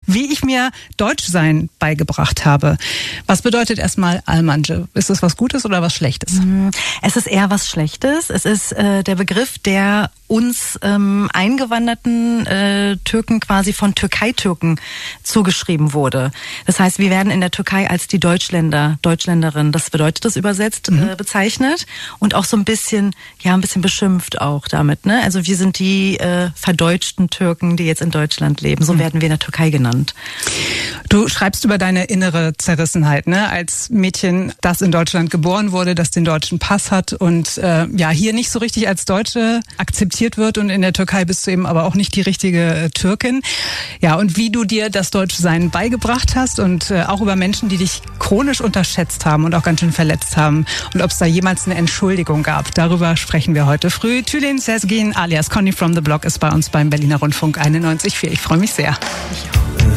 wie ich mir Deutschsein beigebracht habe. Was bedeutet erstmal Almancı? Ist das was Gutes oder was Schlechtes? Es ist eher was Schlechtes. Es ist der Begriff, der uns eingewanderten Türken quasi von Türkei-Türken zugeschrieben wurde. Das heißt, wir werden in der Türkei als die Deutschländerin, das bedeutet das übersetzt, bezeichnet und auch so ein bisschen beschimpft auch damit. Ne? Also wir sind die verdeutschten Türken, die jetzt in Deutschland leben. So werden wir in der Türkei genannt. Du schreibst über deine innere Zerrissenheit, ne? Als Mädchen, das in Deutschland geboren wurde, das den deutschen Pass hat und hier nicht so richtig als Deutsche akzeptiert wird, und in der Türkei bist du eben aber auch nicht die richtige Türkin. Ja, und wie du dir das Deutschsein beigebracht hast und auch über Menschen, die dich chronisch unterschätzt haben und auch ganz schön verletzt haben, und ob es da jemals eine Entschuldigung gab. Darüber sprechen wir heute früh. Tülin Sezgin alias Conny from the Block ist bei uns beim Berliner Rundfunk 91.4. Ich freue mich sehr.